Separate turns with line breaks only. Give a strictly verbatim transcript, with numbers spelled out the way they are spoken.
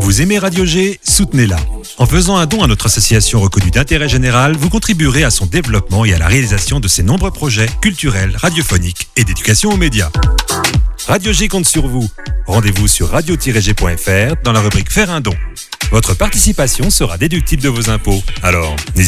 Vous aimez Radio G, soutenez-la. En faisant un don à notre association reconnue d'intérêt général, vous contribuerez à son développement et à la réalisation de ses nombreux projets culturels, radiophoniques et d'éducation aux médias. Radio G compte sur vous. Rendez-vous sur radio tiret g point f r dans la rubrique Faire un don. Votre participation sera déductible de vos impôts. Alors, n'hésitez